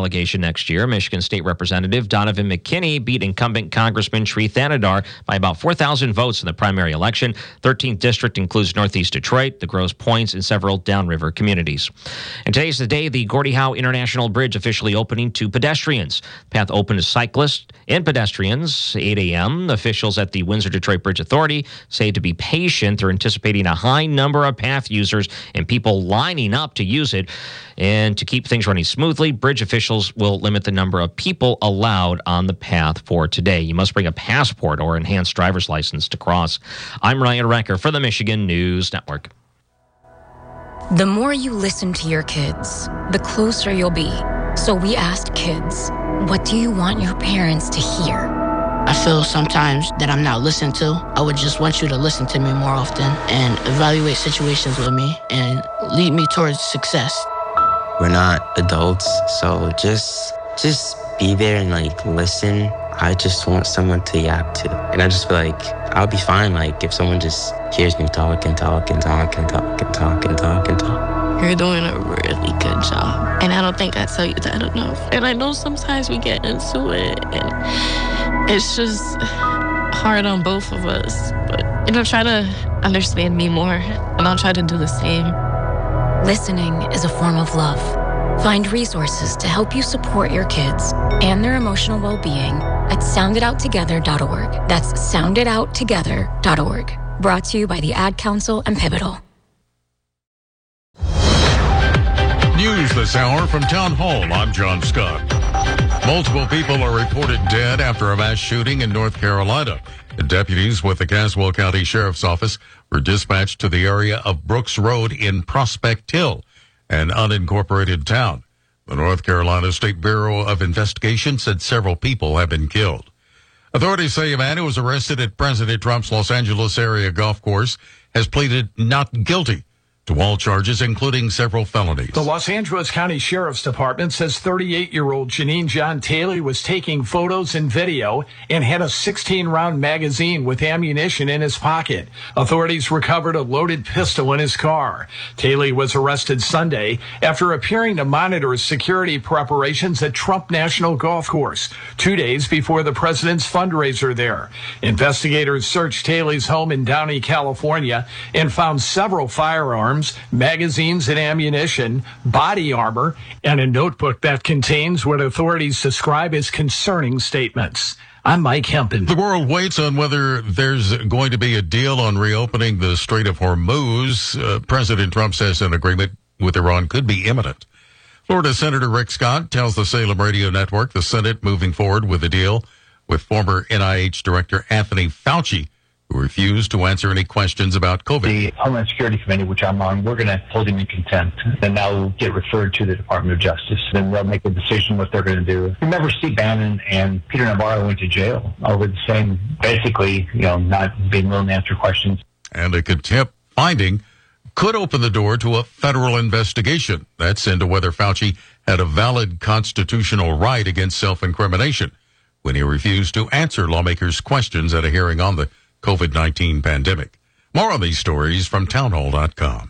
delegation next year. Michigan State Representative Donovan McKinney beat incumbent Congressman Sri Thanadar by about 4,000 votes in the primary election. 13th district includes Northeast Detroit, the Grosse Pointes, and several downriver communities. And today's the day the Gordie Howe International Bridge officially opening to pedestrians. Path open to cyclists and pedestrians, 8 a.m. Officials at the Windsor-Detroit Bridge Authority say to be patient. They're anticipating a high number of path users and people lining up to use it. And to keep things running smoothly, bridge officials will limit the number of people allowed on the path for today. You must bring a passport or enhanced driver's license to cross. I'm Ryan Recker for the Michigan News Network. The more you listen to your kids, the closer you'll be. So we asked kids, what do you want your parents to hear? I feel sometimes that I'm not listened to. I would just want you to listen to me more often and evaluate situations with me and lead me towards success. We're not adults, so just be there and listen. I just want someone to yap to. And I just feel like I'll be fine if someone just hears me talk and talk and talk and talk and talk and talk and talk. You're doing a really good job. And I don't think I tell you that enough. And I know sometimes we get into it and it's just hard on both of us. But, try to understand me more and I'll try to do the same. Listening is a form of love. Find resources to help you support your kids and their emotional well-being at sounditouttogether.org. That's sounditouttogether.org. Brought to you by the Ad Council and Pivotal. News this hour from Town Hall. I'm John Scott. Multiple people are reported dead after a mass shooting in North Carolina. Deputies with the Caswell County Sheriff's Office were dispatched to the area of Brooks Road in Prospect Hill, an unincorporated town. The North Carolina State Bureau of Investigation said several people have been killed. Authorities say a man who was arrested at President Trump's Los Angeles area golf course has pleaded not guilty to all charges, including several felonies. The Los Angeles County Sheriff's Department says 38-year-old Janine John Taylor was taking photos and video and had a 16-round magazine with ammunition in his pocket. Authorities recovered a loaded pistol in his car. Taylor was arrested Sunday after appearing to monitor security preparations at Trump National Golf Course, 2 days before the president's fundraiser there. Investigators searched Taylor's home in Downey, California, and found several firearms, magazines and ammunition, body armor, and a notebook that contains what authorities describe as concerning statements. I'm Mike Hempen. The world waits on whether there's going to be a deal on reopening the Strait of Hormuz. President Trump says an agreement with Iran could be imminent. Florida Senator Rick Scott tells the Salem Radio Network the Senate moving forward with a deal with former NIH Director Anthony Fauci, who refused to answer any questions about COVID. The Homeland Security Committee, which I'm on, we're going to hold him in contempt, and that will get referred to the Department of Justice. Then they'll make a decision what they're going to do. Remember, Steve Bannon and Peter Navarro went to jail over the same, basically, not being willing to answer questions. And a contempt finding could open the door to a federal investigation. That's into whether Fauci had a valid constitutional right against self-incrimination when he refused to answer lawmakers' questions at a hearing on the COVID-19 pandemic. More on these stories from townhall.com.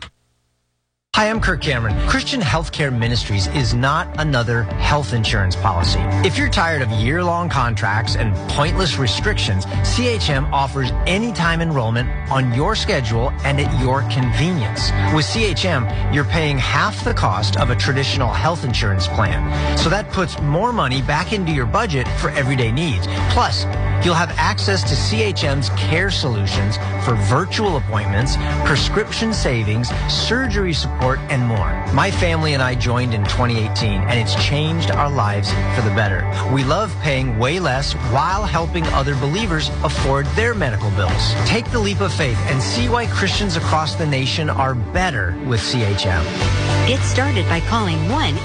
Hi, I'm Kirk Cameron. Christian Healthcare Ministries is not another health insurance policy. If you're tired of year-long contracts and pointless restrictions, CHM offers anytime enrollment on your schedule and at your convenience. With CHM, you're paying half the cost of a traditional health insurance plan. So that puts more money back into your budget for everyday needs. Plus, you'll have access to CHM's care solutions for virtual appointments, prescription savings, surgery support, and more. My family and I joined in 2018, and it's changed our lives for the better. We love paying way less while helping other believers afford their medical bills. Take the leap of faith and see why Christians across the nation are better with CHM. Get started by calling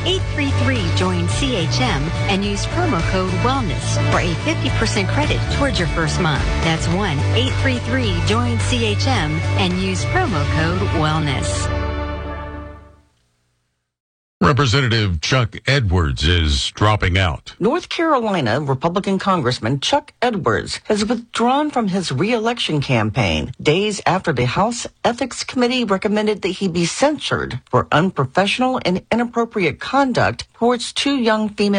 1-833-JOIN-CHM and use promo code WELLNESS for a 50% credit towards your first month. That's 1-833-JOIN-CHM and use promo code WELLNESS. Representative Chuck Edwards is dropping out. North Carolina Republican Congressman Chuck Edwards has withdrawn from his re-election campaign days after the House Ethics Committee recommended that he be censured for unprofessional and inappropriate conduct towards two young female